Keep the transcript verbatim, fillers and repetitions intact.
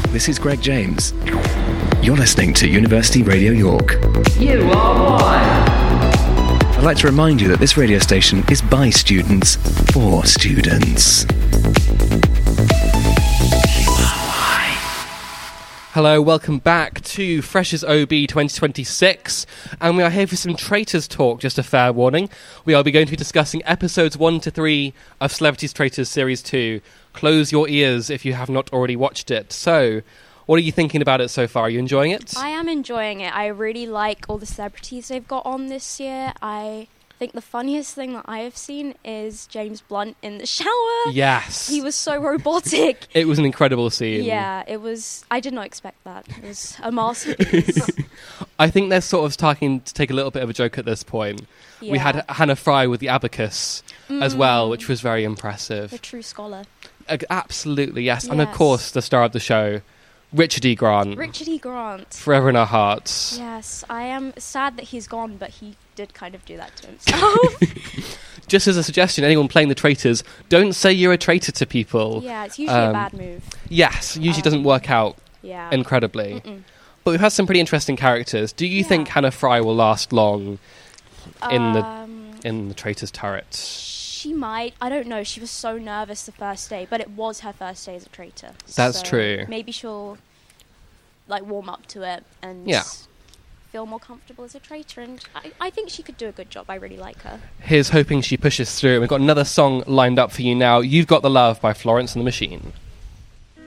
this is Greg James. You're listening to University Radio York. You are one. I'd like to remind you that this radio station is by students, for students. Hello, welcome back to Freshers O B twenty twenty-six, and we are here for some Traitors talk, just a fair warning. We are going to be discussing episodes one to three of Celebrities Traitors Series two. Close your ears if you have not already watched it. So, what are you thinking about it so far? Are you enjoying it? I am enjoying it. I really like all the celebrities they've got on this year. I think the funniest thing that I have seen is James Blunt in the shower. Yes. He was so robotic. It was an incredible scene. Yeah, it was. I did not expect that. It was a masterpiece. I think they're sort of starting to take a little bit of a joke at this point. Yeah. We had Hannah Fry with the abacus mm. as well, which was very impressive. The true scholar. Uh, absolutely, yes. yes. And of course, the star of the show, Richard E. Grant. Richard E. Grant. Forever in our hearts. Yes, I am sad that he's gone, but he did kind of do that to himself. Just as a suggestion, anyone playing the traitors, don't say you're a traitor to people. Yeah, it's usually um, a bad move. Yes, usually um, doesn't work out yeah. incredibly. Mm-mm. But we've had some pretty interesting characters. Do you Yeah. think Hannah Fry will last long in um, the in the traitors turret? She might. I don't know. She was so nervous the first day, but it was her first day as a traitor. That's so true. Maybe she'll like warm up to it and Yeah. feel more comfortable as a traitor. And I, I think she could do a good job. I really like her. Here's hoping she pushes through. We've got another song lined up for you now. You've Got the Love by Florence and the Machine.